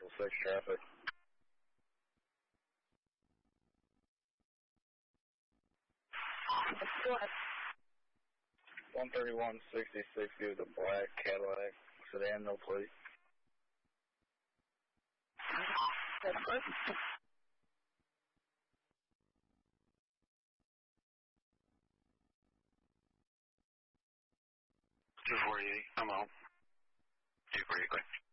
6 traffic. 131-6060 with a black Cadillac sedan, no plate. That's good. 248, I'm home. 248, quick.